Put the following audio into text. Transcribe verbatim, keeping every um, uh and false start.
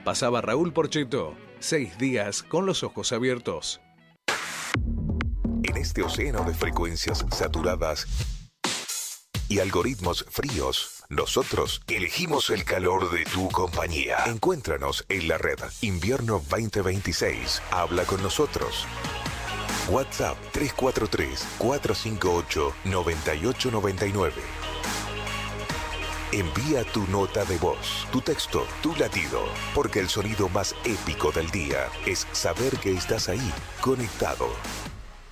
Pasaba Raúl Porchetto, seis días con los ojos abiertos. En este océano de frecuencias saturadas y algoritmos fríos, nosotros elegimos el calor de tu compañía. Encuéntranos en la red Invierno veinte veintiséis. Habla con nosotros. WhatsApp tres cuatro tres, cuatro cinco ocho, nueve ocho nueve nueve. Envía tu nota de voz, tu texto, tu latido, porque el sonido más épico del día es saber que estás ahí, conectado.